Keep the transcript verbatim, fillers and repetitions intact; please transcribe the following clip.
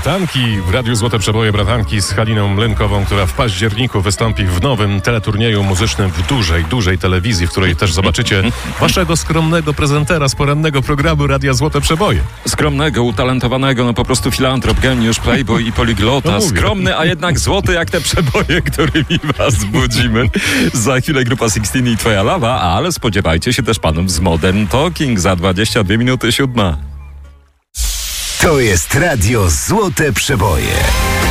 bratanki w Radiu Złote Przeboje, bratanki z Haliną Mlynkową, która w październiku wystąpi w nowym teleturnieju muzycznym w dużej, dużej telewizji, w której też zobaczycie waszego skromnego prezentera z porannego programu Radia Złote Przeboje. Skromnego, utalentowanego, no po prostu filantrop, geniusz, playboy i poliglota. No Skromny, a jednak złoty jak te przeboje, którymi was budzimy. Za chwilę grupa Sixteen i Twoja lawa, ale spodziewajcie się też panów z Modern Talking za dwadzieścia dwie minuty siódma. To jest Radio Złote Przeboje.